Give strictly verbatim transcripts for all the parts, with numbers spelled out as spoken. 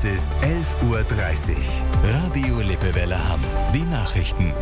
Es ist elf Uhr dreißig. Radio Lippewelle Hamm. Die Nachrichten.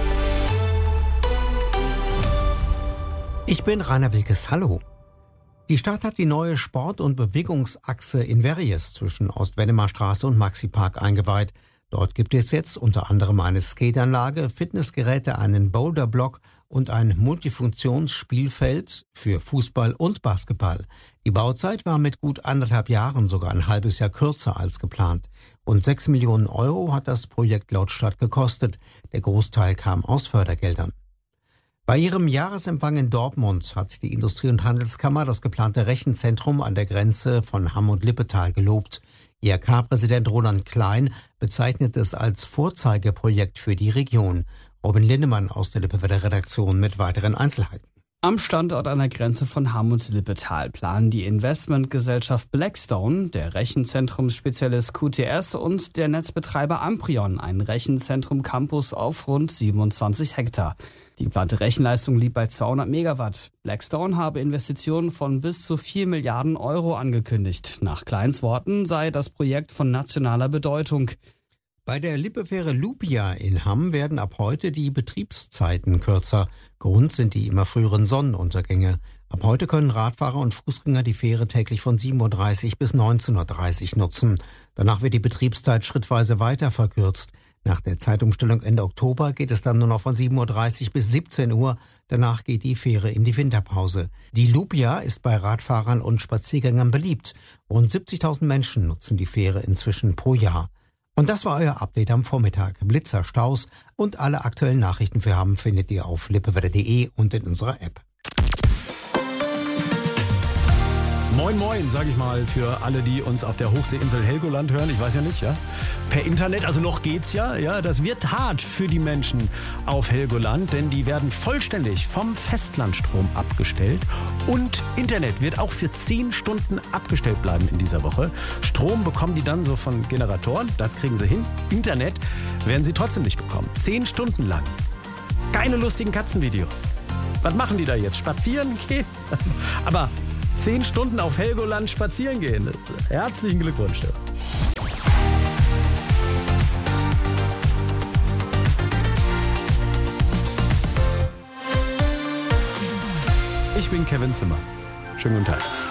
Ich bin Rainer Wilkes. Hallo. Die Stadt hat die neue Sport- und Bewegungsachse in Verries zwischen Ost-Wennemar-Straße und Maxi-Park eingeweiht. Dort gibt es jetzt unter anderem eine Skateanlage, Fitnessgeräte, einen Boulderblock und ein Multifunktionsspielfeld für Fußball und Basketball. Die Bauzeit war mit gut anderthalb Jahren sogar ein halbes Jahr kürzer als geplant. Rund sechs Millionen Euro hat das Projekt laut Stadt gekostet. Der Großteil kam aus Fördergeldern. Bei ihrem Jahresempfang in Dortmund hat die Industrie- und Handelskammer das geplante Rechenzentrum an der Grenze von Hamm und Lippetal gelobt. I H K-Präsident Roland Klein bezeichnet es als Vorzeigeprojekt für die Region. Robin Lindemann aus der Lippewelle-Redaktion mit weiteren Einzelheiten. Am Standort an der Grenze von Hamm und Lippetal planen die Investmentgesellschaft Blackstone, der Rechenzentrumsspezialist Q T S und der Netzbetreiber Amprion ein Rechenzentrum-Campus auf rund siebenundzwanzig Hektar. Die geplante Rechenleistung liegt bei zweihundert Megawatt. Blackstone habe Investitionen von bis zu vier Milliarden Euro angekündigt. Nach Kleins Worten sei das Projekt von nationaler Bedeutung. Bei der Lippefähre Lupia in Hamm werden ab heute die Betriebszeiten kürzer. Grund sind die immer früheren Sonnenuntergänge. Ab heute können Radfahrer und Fußgänger die Fähre täglich von sieben Uhr dreißig bis neunzehn Uhr dreißig nutzen. Danach wird die Betriebszeit schrittweise weiter verkürzt. Nach der Zeitumstellung Ende Oktober geht es dann nur noch von sieben Uhr dreißig bis siebzehn Uhr. Danach geht die Fähre in die Winterpause. Die Lupia ist bei Radfahrern und Spaziergängern beliebt. Rund siebzigtausend Menschen nutzen die Fähre inzwischen pro Jahr. Und das war euer Update am Vormittag. Blitzer, Staus und alle aktuellen Nachrichten für Hamm findet ihr auf lippewelle punkt de und in unserer App. Moin Moin, sage ich mal, für alle, die uns auf der Hochseeinsel Helgoland hören. Ich weiß ja nicht, ja. Per Internet, also noch geht's ja, ja. Das wird hart für die Menschen auf Helgoland, denn die werden vollständig vom Festlandstrom abgestellt. Und Internet wird auch für zehn Stunden abgestellt bleiben in dieser Woche. Strom bekommen die dann so von Generatoren, das kriegen sie hin. Internet werden sie trotzdem nicht bekommen. Zehn Stunden lang. Keine lustigen Katzenvideos. Was machen die da jetzt? Spazieren gehen? Aber Zehn Stunden auf Helgoland spazieren gehen. Herzlichen Glückwunsch. Ich bin Kevin Zimmer. Schönen guten Tag.